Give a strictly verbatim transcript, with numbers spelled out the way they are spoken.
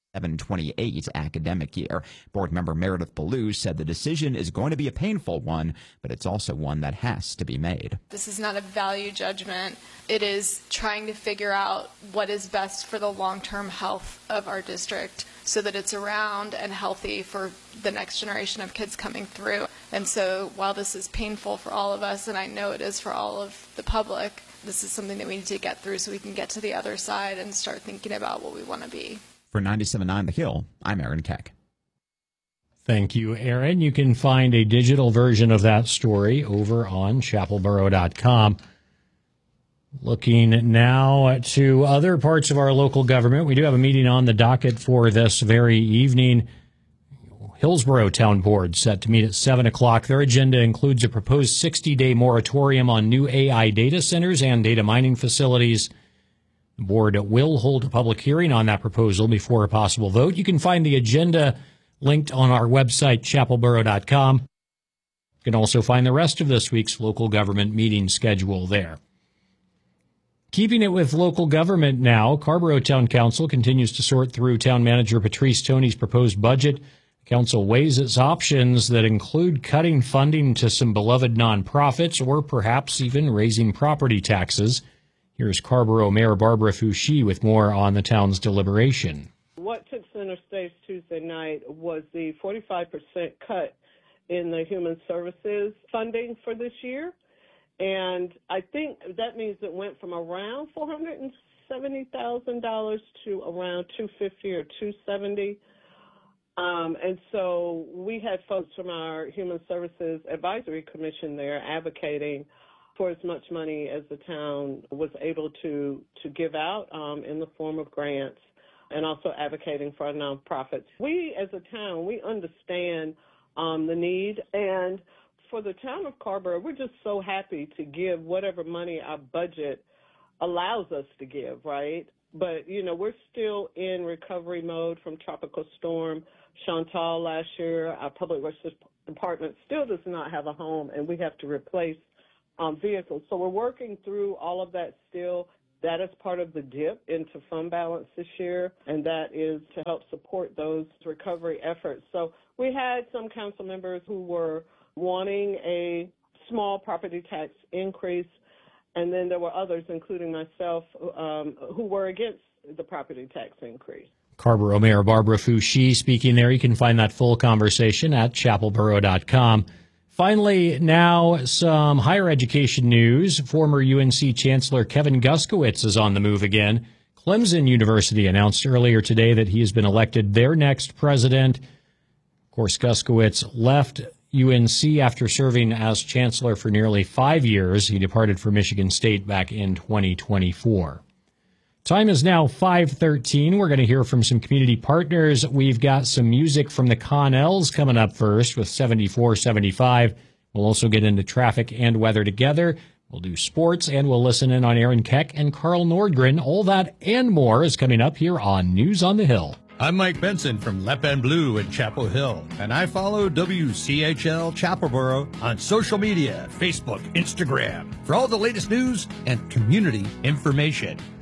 twenty-seven twenty-eight academic year. Board member Meredith Ballou said the decision is going to be a painful one, but it's also one that has to be made. This is not a value judgment. It is trying to figure out what is best for the long-term health of our district so that it's around and healthy for the next generation of kids coming through. And so while this is painful for all of us, and I know it is for all of the public, this is something that we need to get through so we can get to the other side and start thinking about what we want to be. For ninety-seven point nine The Hill, I'm Aaron Keck. Thank you, Aaron. You can find a digital version of that story over on chapel borough dot com. Looking now to other parts of our local government, we do have a meeting on the docket for this very evening. Hillsborough Town Board set to meet at seven o'clock. Their agenda includes a proposed sixty-day moratorium on new A I data centers and data mining facilities. The board will hold a public hearing on that proposal before a possible vote. You can find the agenda linked on our website, chapel borough dot com. You can also find the rest of this week's local government meeting schedule there. Keeping it with local government now, Carrboro Town Council continues to sort through Town Manager Patrice Toney's proposed budget. The council weighs its options that include cutting funding to some beloved nonprofits or perhaps even raising property taxes. Here's Carrboro Mayor Barbara Foushee with more on the town's deliberation. What took center stage Tuesday night was the forty-five percent cut in the human services funding for this year. And I think that means it went from around four hundred seventy thousand dollars to around two hundred fifty thousand dollars or two hundred seventy thousand dollars. Um, and so we had folks from our Human Services Advisory Commission there advocating for as much money as the town was able to, to give out um, in the form of grants, and also advocating for our nonprofits. We as a town, we understand um, the need, and for the town of Carrboro, we're just so happy to give whatever money our budget allows us to give, right? But, you know, we're still in recovery mode from Tropical Storm Chantal last year. Our public works department still does not have a home, and we have to replace um, vehicles. So we're working through all of that still. That is part of the dip into fund balance this year, and that is to help support those recovery efforts. So we had some council members who were wanting a small property tax increase, and then there were others, including myself, um, who were against the property tax increase. Carrboro Mayor Barbara Foushee speaking there. You can find that full conversation at chapel borough dot com. Finally, now some higher education news. Former U N C Chancellor Kevin Guskiewicz is on the move again. Clemson University announced earlier today that he has been elected their next president. Of course, Guskiewicz left U N C after serving as chancellor for nearly five years. He departed for Michigan State back in twenty twenty-four. Time is now five thirteen. We're going to hear from some community partners. We've got some music from the Connells coming up first with seventy-four seventy-five. We'll also get into traffic and weather together. We'll do sports, and we'll listen in on Aaron Keck and Carl Nordgren. All that and more is coming up here on News on the Hill. I'm Mike Benson from Lep and Blue in Chapel Hill, and I follow W C H L Chapelboro on social media, Facebook, Instagram, for all the latest news and community information.